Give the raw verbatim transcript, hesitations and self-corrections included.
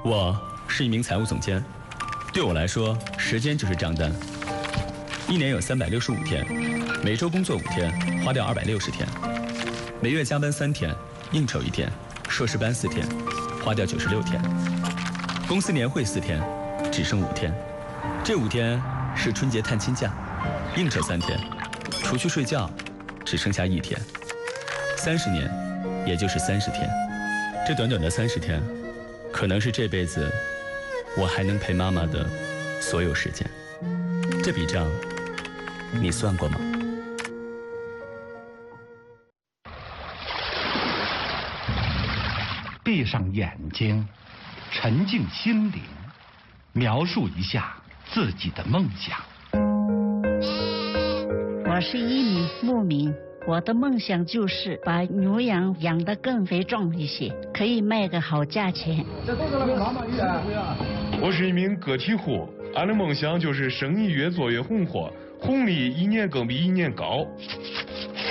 我是一名财务总监，对我来说，时间就是账单。一年有三百六十五天，每周工作五天，花掉二百六十天；每月加班三天，应酬一天，硕士班四天，花掉九十六天；公司年会四天，只剩五天。这五天是春节探亲假，应酬三天，除去睡觉，只剩下一天。三十年，也就是三十天。这短短的三十天，可能是这辈子我还能陪妈妈的所有时间。这笔账，你算过吗？ 闭上眼睛，沉静心灵，描述一下自己的梦想。 我是一名牧民，我的梦想就是把牛羊养得更肥壮一些，可以卖个好价钱。 我是一名个体户，俺的梦想就是生意越做越红火，红利一年更比一年高。